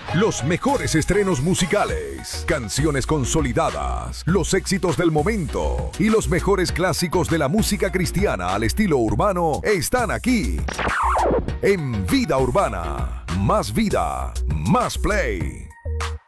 Los mejores estrenos musicales, canciones consolidadas, los éxitos del momento y los mejores clásicos de la música cristiana al estilo urbano están aquí en Vida Urbana. Más vida, más play.